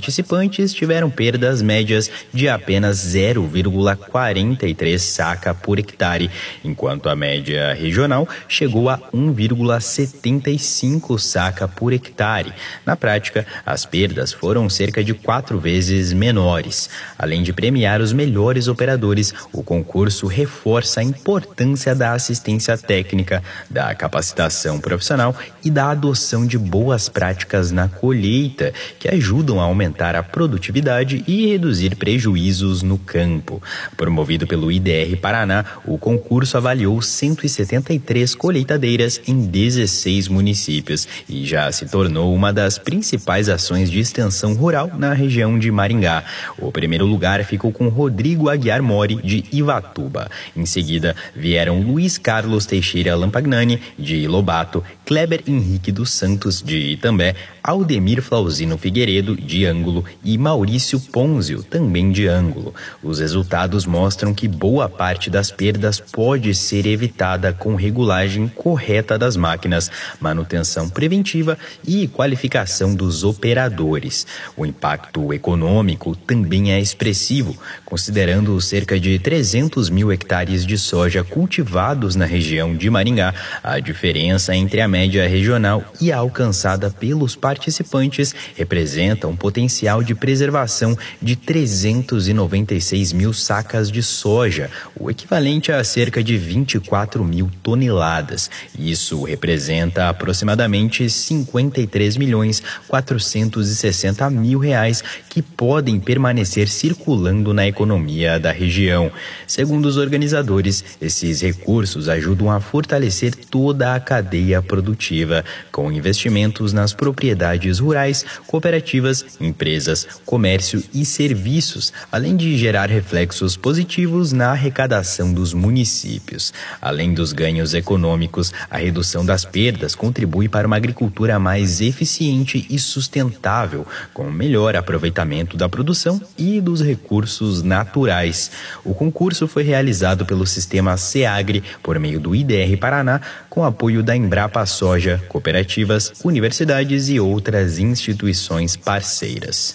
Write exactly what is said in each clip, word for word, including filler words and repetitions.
participantes tiveram perdas médias de apenas zero vírgula quarenta e três saca por hectare, enquanto a média regional chegou a um vírgula setenta e cinco saca por hectare. Na prática, as perdas foram cerca de quatro vezes menores. Além de premiar os melhores operadores, o concurso reforça a importância da assistência técnica, da capacitação profissional e da adoção de boas práticas na colheita, que ajudam a aumentar a produtividade e reduzir prejuízos no campo. Promovido pelo I D R Paraná, o concurso avaliou cento e setenta e três colheitadeiras em dezesseis municípios e já se tornou uma das principais ações de extensão rural na região de Maringá. O primeiro lugar ficou com Rodrigo Aguiar Mori, de Ivatuba. Em seguida, vieram Luiz Carlos Teixeira Lampagnani, de Lobato, Kleber Henrique dos Santos, de Itambé, Aldemir Flauzino Figueiredo, de Ângulo, e Maurício Ponzio, também de Ângulo. Os resultados mostram que boa parte das perdas pode ser evitada com regulagem correta das máquinas, manutenção preventiva e qualificação dos operadores. O impacto econômico também é expressivo, considerando cerca de trezentos mil hectares de soja cultivados na região de Maringá. A diferença entre a média regional e a alcançada pelos participantes representa um potencial de preservação de trezentos e noventa e seis mil sacas de soja, o equivalente a cerca de vinte e quatro mil toneladas. Isso representa aproximadamente cinquenta e três milhões quatrocentos e sessenta mil reais que podem permanecer circulando na economia da região. Segundo os organizadores, esses recursos ajudam a fortalecer toda a cadeia produtiva, com investimentos nas propriedades rurais, cooperativas, empresas, comércio e serviços, além de gerar reflexos positivos na arrecadação dos municípios. Além dos ganhos econômicos, a redução das perdas contribui para uma agricultura mais eficiente e sustentável, com melhor aproveitamento da produção e dos recursos naturais. O concurso foi realizado pelo sistema SEAGRE por meio do I D R Paraná, com apoio da Embrapa Soja, cooperativas, universidades e outras instituições parceiras.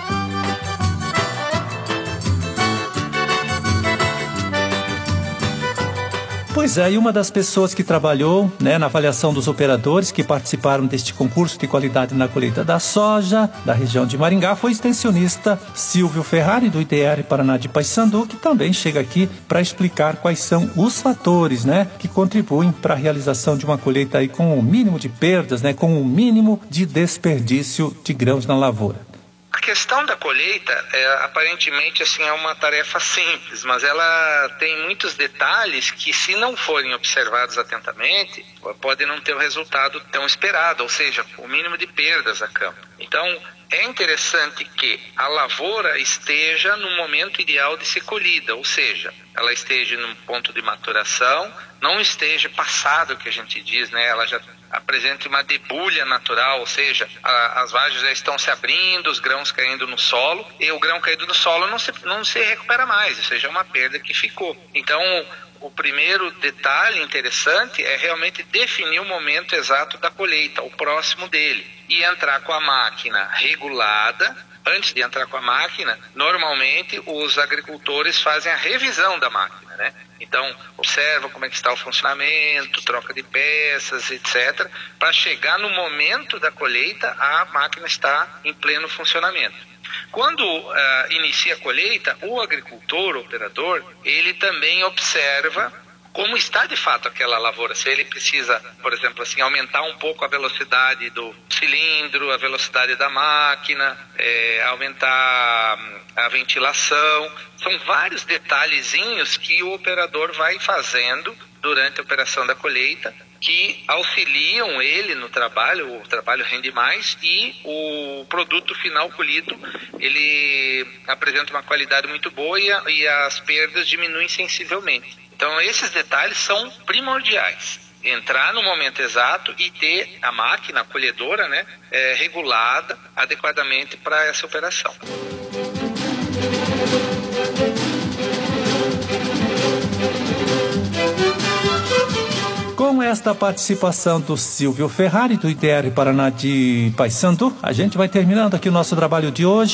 Pois é, e uma das pessoas que trabalhou, né, na avaliação dos operadores que participaram deste concurso de qualidade na colheita da soja da região de Maringá foi o extensionista Silvio Ferrari, do I D R Paraná de Paissandu, que também chega aqui para explicar quais são os fatores, né, que contribuem para a realização de uma colheita aí com o mínimo de perdas, né, com o mínimo de desperdício de grãos na lavoura. A questão da colheita, é, aparentemente, assim, é uma tarefa simples, mas ela tem muitos detalhes que, se não forem observados atentamente, podem não ter o resultado tão esperado, ou seja, o mínimo de perdas a campo. Então, é interessante que a lavoura esteja no momento ideal de ser colhida, ou seja, ela esteja num ponto de maturação, não esteja passado, que a gente diz, né? Ela já apresente uma debulha natural, ou seja, a, as vagens já estão se abrindo, os grãos caindo no solo, e o grão caído no solo não se, não se recupera mais, ou seja, é uma perda que ficou. Então, o primeiro detalhe interessante é realmente definir o momento exato da colheita, o próximo dele, e entrar com a máquina regulada. Antes de entrar com a máquina, normalmente os agricultores fazem a revisão da máquina, né? Então, observam como é que está o funcionamento, troca de peças, etcétera, para chegar no momento da colheita, a máquina está em pleno funcionamento. Quando uh, inicia a colheita, o agricultor, o operador, ele também observa como está de fato aquela lavoura, se ele precisa, por exemplo, assim, aumentar um pouco a velocidade do cilindro, a velocidade da máquina, é, aumentar a ventilação. São vários detalhezinhos que o operador vai fazendo durante a operação da colheita, que auxiliam ele no trabalho, o trabalho rende mais e o produto final colhido, ele apresenta uma qualidade muito boa e, a, e as perdas diminuem sensivelmente. Então, esses detalhes são primordiais. Entrar no momento exato e ter a máquina, a colhedora, né, é, regulada adequadamente para essa operação. Com esta participação do Silvio Ferrari, do I D R Paraná de Paissandu, a gente vai terminando aqui o nosso trabalho de hoje.